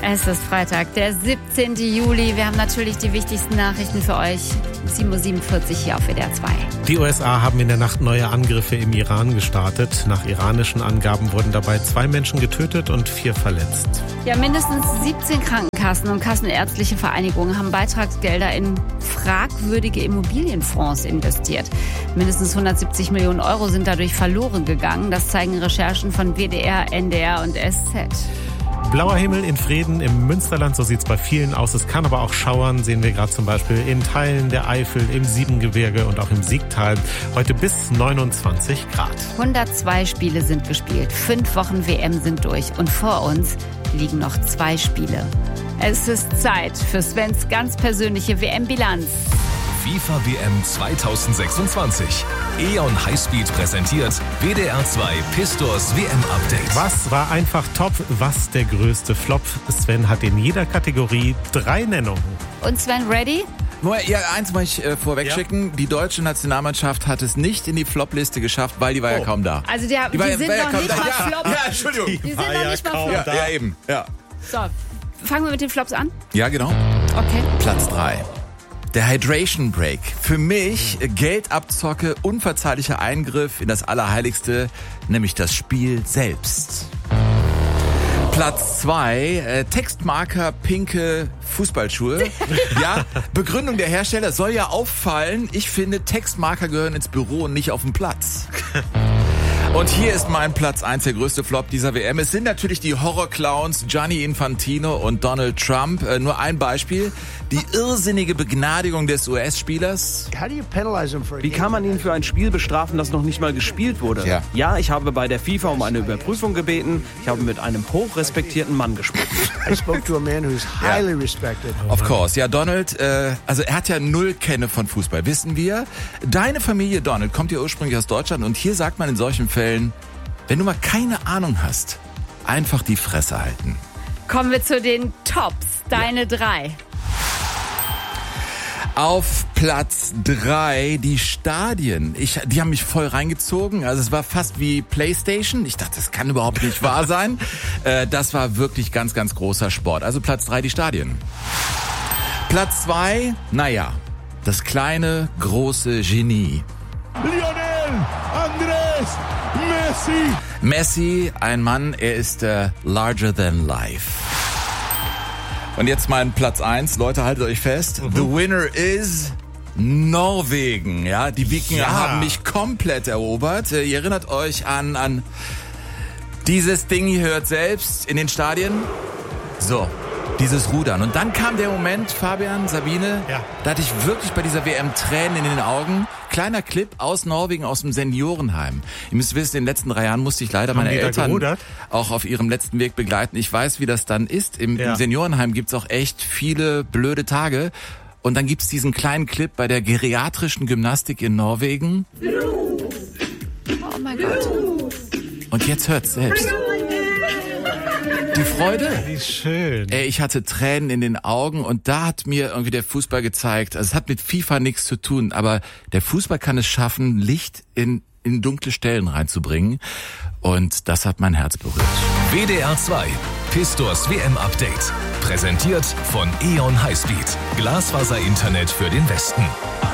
Es ist Freitag, der 17. Juli. Wir haben natürlich die wichtigsten Nachrichten für euch. 7.47 Uhr hier auf WDR 2. Die USA haben in der Nacht neue Angriffe im Iran gestartet. Nach iranischen Angaben wurden dabei 2 Menschen getötet und 4 verletzt. Ja, mindestens 17 Krankenkassen und kassenärztliche Vereinigungen haben Beitragsgelder in fragwürdige Immobilienfonds investiert. Mindestens 170 Millionen Euro sind dadurch verloren gegangen. Das zeigen Recherchen von WDR, NDR und SZ. Blauer Himmel in Vreden im Münsterland, so sieht's bei vielen aus. Es kann aber auch schauern, sehen wir gerade zum Beispiel in Teilen der Eifel, im Siebengebirge und auch im Siegtal. Heute bis 29 Grad. 102 Spiele sind gespielt, 5 Wochen WM sind durch und vor uns liegen noch 2 Spiele. Es ist Zeit für Svens ganz persönliche WM-Bilanz. FIFA WM 2026. E.ON Highspeed präsentiert WDR 2 Pistors WM-Update. Was war einfach top, was der größte Flop? Sven hat in jeder Kategorie 3 Nennungen. Und Sven, ready? Ja, eins muss ich vorweg schicken. Die deutsche Nationalmannschaft hat es nicht in die Flop-Liste geschafft, weil die war ja kaum da. Also die sind noch nicht mal Flop. Ja, Entschuldigung. Die sind noch nicht mal Flop. Ja, eben. Ja. So, fangen wir mit den Flops an? Ja, genau. Okay. Platz 3. Der Hydration Break. Für mich Geldabzocke, unverzeihlicher Eingriff in das Allerheiligste, nämlich das Spiel selbst. Platz 2, Textmarker pinke Fußballschuhe. Ja, Begründung der Hersteller soll ja auffallen. Ich finde, Textmarker gehören ins Büro und nicht auf den Platz. Und hier ist mein Platz 1, der größte Flop dieser WM. Es sind natürlich die Horrorclowns Gianni Infantino und Donald Trump. Nur ein Beispiel. Die irrsinnige Begnadigung des US-Spielers. Wie kann man ihn für ein Spiel bestrafen, das noch nicht mal gespielt wurde? Ja, ich habe bei der FIFA um eine Überprüfung gebeten. Ich habe mit einem hochrespektierten Mann gesprochen. Of course. Ja, Donald, also er hat ja null Kenne von Fußball, wissen wir. Deine Familie, Donald, kommt ja ursprünglich aus Deutschland und hier sagt man in solchen Fällen, wenn du mal keine Ahnung hast, einfach die Fresse halten. Kommen wir zu den Tops. Deine 3. Auf Platz 3 die Stadien. Die haben mich voll reingezogen. Also es war fast wie PlayStation. Ich dachte, das kann überhaupt nicht wahr sein. Das war wirklich ganz, ganz großer Sport. Also Platz 3 die Stadien. Platz 2, naja, das kleine, große Genie. Lionel Andrés Messi. Messi, ein Mann, er ist larger than life. Und jetzt mein Platz 1, Leute, haltet euch fest. The winner is Norwegen. Ja, die Wikinger haben mich komplett erobert. Ihr erinnert euch an dieses Ding, ihr hört selbst in den Stadien. So, dieses Rudern. Und dann kam der Moment, Fabian, Sabine, da hatte ich wirklich bei dieser WM Tränen in den Augen. Kleiner Clip aus Norwegen, aus dem Seniorenheim. Ihr müsst wissen, in den letzten 3 Jahren musste ich leider meine Eltern auch auf ihrem letzten Weg begleiten. Ich weiß, wie das dann ist. Im Seniorenheim gibt's auch echt viele blöde Tage. Und dann gibt's diesen kleinen Clip bei der geriatrischen Gymnastik in Norwegen. Oh mein Gott. Und jetzt hört's selbst. Die Freude. Wie schön. Ey, ich hatte Tränen in den Augen und da hat mir irgendwie der Fußball gezeigt, also es hat mit FIFA nichts zu tun, aber der Fußball kann es schaffen, Licht in dunkle Stellen reinzubringen und das hat mein Herz berührt. WDR 2 Pistors WM-Update. Präsentiert von E.ON Highspeed. Glasfaser-Internet für den Westen.